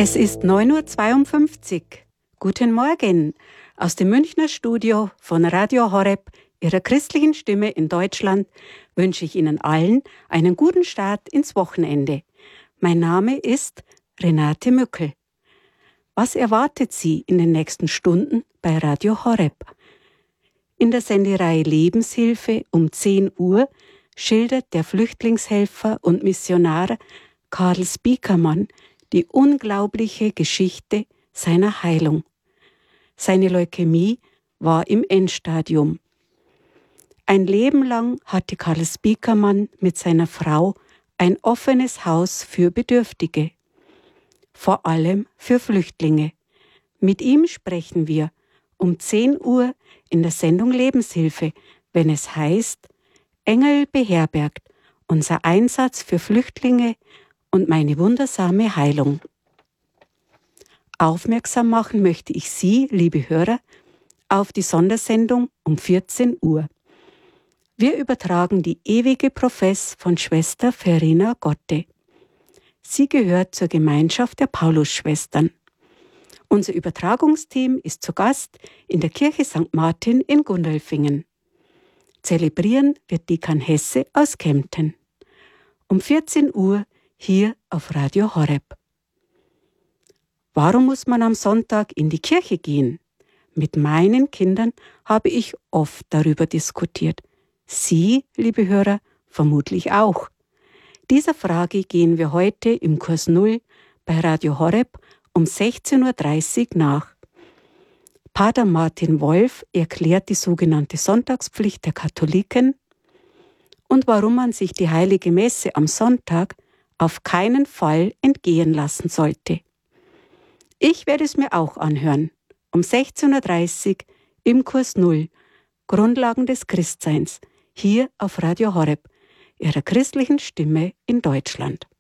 Es ist 9:52 Uhr. Guten Morgen. Aus dem Münchner Studio von Radio Horeb, Ihrer christlichen Stimme in Deutschland, wünsche ich Ihnen allen einen guten Start ins Wochenende. Mein Name ist Renate Mückel. Was erwartet Sie in den nächsten Stunden bei Radio Horeb? In der Sendereihe Lebenshilfe um 10 Uhr schildert der Flüchtlingshelfer und Missionar Karl Spiekermann die unglaubliche Geschichte seiner Heilung. Seine Leukämie war im Endstadium. Ein Leben lang hatte Karl Spiekermann mit seiner Frau ein offenes Haus für Bedürftige, vor allem für Flüchtlinge. Mit ihm sprechen wir um 10 Uhr in der Sendung Lebenshilfe, wenn es heißt, Engel beherbergt, unser Einsatz für Flüchtlinge und meine wundersame Heilung. Aufmerksam machen möchte ich Sie, liebe Hörer, auf die Sondersendung um 14 Uhr. Wir übertragen die ewige Profess von Schwester Verena Gotte. Sie gehört zur Gemeinschaft der Paulusschwestern. Unser Übertragungsteam ist zu Gast in der Kirche St. Martin in Gundolfingen. Zelebrieren wird Dekan Hesse aus Kempten. Um 14 Uhr hier auf Radio Horeb. Warum muss man am Sonntag in die Kirche gehen? Mit meinen Kindern habe ich oft darüber diskutiert. Sie, liebe Hörer, vermutlich auch. Dieser Frage gehen wir heute im Kurs 0 bei Radio Horeb um 16:30 Uhr nach. Pater Martin Wolf erklärt die sogenannte Sonntagspflicht der Katholiken und warum man sich die heilige Messe am Sonntag auf keinen Fall entgehen lassen sollte. Ich werde es mir auch anhören, um 16:30 Uhr im Kurs 0, Grundlagen des Christseins, hier auf Radio Horeb, Ihrer christlichen Stimme in Deutschland.